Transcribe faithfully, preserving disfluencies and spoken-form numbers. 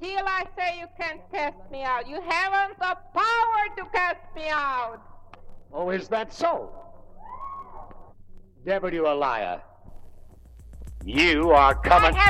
Still I say you can't cast me out. You haven't the power to cast me out. Oh, is that so? Devil, you a liar. You are coming... I have